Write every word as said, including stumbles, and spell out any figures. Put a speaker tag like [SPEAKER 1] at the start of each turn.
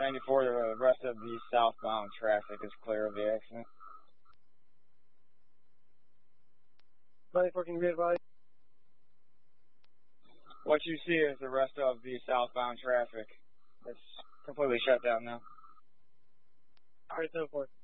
[SPEAKER 1] ninety-four, the rest of the southbound traffic is clear of the accident.
[SPEAKER 2] ninety-four, can you be advised?
[SPEAKER 1] What you see is the rest of the southbound traffic. It's completely shut down now.
[SPEAKER 2] Alright, ten four.